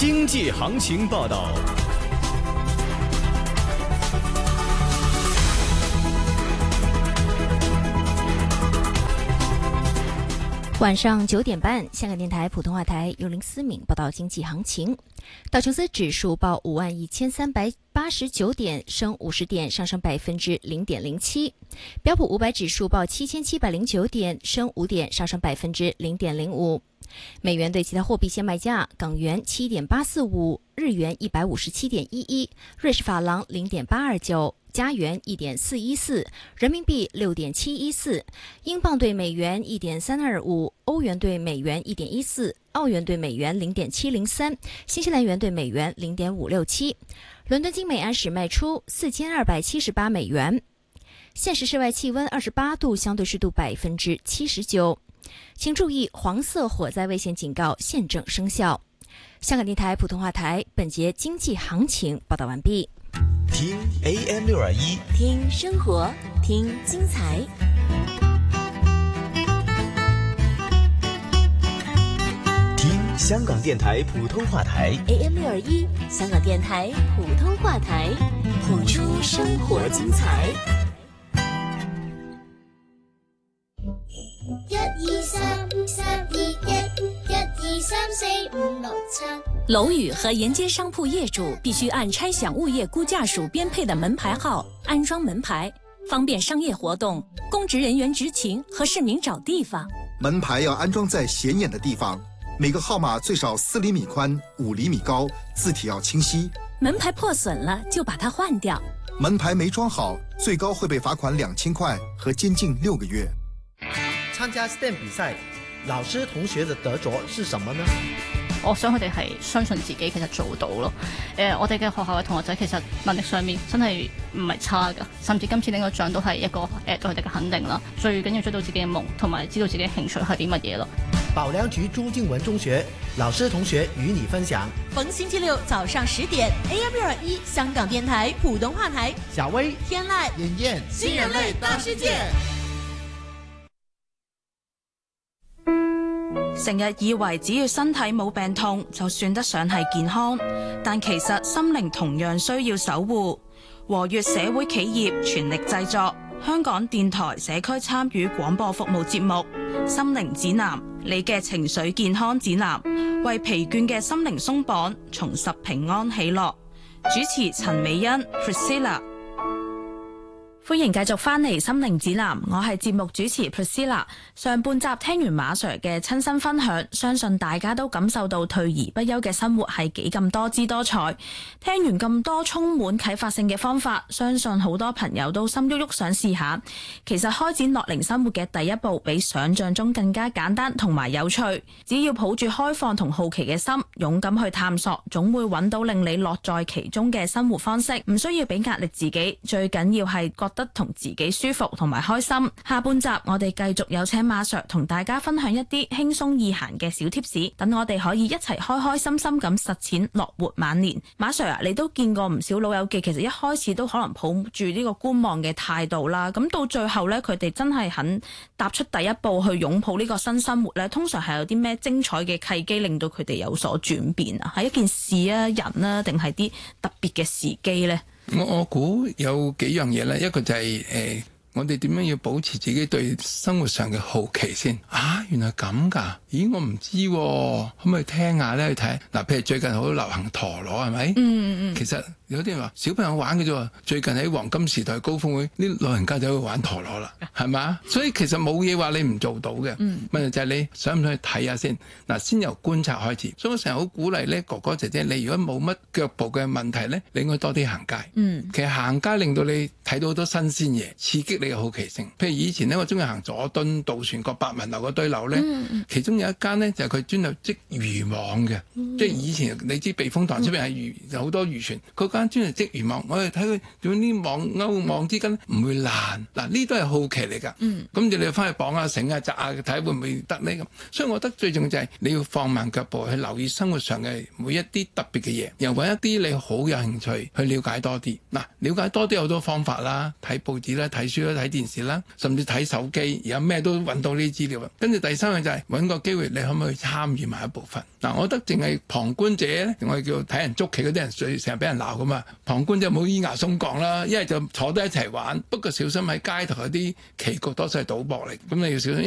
经济行情报道。 晚上9点半，香港电台普通话台由林思敏报道经济行情。道琼斯指数报51389点，升50点，上升0.07%。标普500指数报7709点，升5点，上升0.05%。美元对其他货币现卖价：港元7.845，日元157.11，瑞士法郎0.829。加元1.414，人民币6.714，英镑对美元1.325，欧元对美元1.14，澳元对美元0.703，新西兰元对美元0.567。伦敦金每安士卖出4278美元。现时室外气温28度，相对湿度79%。请注意，黄色火灾危险警告现正生效。香港电台普通话台本节经济行情报道完毕。 听 AM621， 听生活，听精彩。 听香港电台普通话台 AM621，香港电台普通话台，谱出生活精彩。 12331123456 楼宇和沿街商铺业主必须按拆饷物业估价署编配的门牌号安装门牌，方便商业活动、公职人员执勤和市民找地方。 门牌要安装在显眼的地方，每个号码最少4厘米宽、5厘米高，字体要清晰。 门牌破损了就把它换掉。 门牌没装好，最高会被罚款2000塊和監禁6個月。 參加 STEM 比賽，老師同學的得着是什麼呢？ 我想佢哋係相信自己其實做到咯。我哋嘅學校嘅同學仔其實能力上面真係唔係差㗎，甚至今次領個獎都係一個對佢哋嘅肯定啦。最緊要追到自己嘅夢，同埋知道自己嘅興趣係啲乜嘢咯。 保良局朱敬文中學老師同學與你分享。 逢星期六早上10點 AM621香港電台普通話台， 小薇、 天籟、 妍妍， 新人類大世界。 成日以為只要身體冇病痛就算得上係健康，但其實心靈同樣需要守護。和悅社會企業全力製作香港電台社區參與廣播服務節目《心靈指南》，你嘅情緒健康指南，為疲倦嘅心靈鬆綁，重拾平安喜樂。主持陳美欣 Priscilla。歡迎繼續返嚟心靈指南，我係節目主持 Priscilla。上半集聽完馬 Sir 嘅親身分享，相信大家都感受到退而不休嘅生活係幾咁多姿多彩。聽完咁多充滿啟發性嘅方法，相信好多朋友都心喐喐想試下。其實開展樂齡生活嘅第一步比想象中更加簡單同埋有趣，只要抱住開放同好奇嘅心，勇敢去探索，總會揾到令你樂在其中嘅生活方式。唔需要俾壓力自己，最緊要係覺得同自己舒服同埋開心。下半集我哋繼續有請馬 Sir 同大家分享一啲輕鬆易行嘅小貼士，等我哋可以一齊開開心心咁實踐樂活晚年。馬 Sir 啊，你都見過唔少老友記，其實一開始都可能抱住呢個觀望嘅態度啦，咁到最後呢，佢哋真係肯踏出第一步去擁抱呢個新生活呢，通常係有啲咩精彩嘅契機令到佢哋有所轉變啊？係一件事啊、人啊，定係啲特別嘅時機呢？ 我估有幾樣嘢咧，一個就係我哋點樣要保持自己對生活上嘅好奇先啊？原來咁㗎？咦，我唔知喎，可唔可以聽下咧？去睇嗱，譬如最近好流行陀螺係咪？其實有啲人話小朋友玩嘅啫喎，最近喺黃金時代高峰會，啲老人家就會玩陀螺啦，係嘛？所以其實冇嘢話你唔做到嘅，問題就係你想唔想去睇下先嗱，先由觀察開始。所以我成日好鼓勵咧，哥哥姐姐，你如果冇乜腳步嘅問題咧，你應該多啲行街。其實行街令到你睇到好多新鮮嘢，刺激你嘅好奇性。譬如以前咧，我中意行佐敦渡船角白文樓嗰堆樓咧，其中有一間咧就係佢專係織漁網嘅，即係以前你知避風塘出邊係有好多漁船，嗰間專係織漁網，我哋睇佢點樣啲網勾網之間唔會爛，嗱呢都係好奇嚟㗎。咁你翻去綁下繩啊、紮下睇會唔會得呢？咁所以我覺得最重要就係你要放慢腳步去留意生活上嘅每一啲特別嘅嘢，又揾一啲你好有興趣去了解多啲。嗱，了解多啲有好多方法啦，睇報紙啦、睇書啦、 以睇電視啦，甚至睇手機，而家咩都揾到呢啲資料。跟住第三樣就係揾個機會，你可唔可以參與埋一部分？嗱，我覺得淨係旁觀者咧，我哋叫睇人捉棋嗰啲人，成日俾人鬧噶嘛。旁觀者冇咿牙鬆講啦，一係就坐低一齊玩，不過小心喺街頭嗰啲棋局多數係賭博嚟，咁你要小心。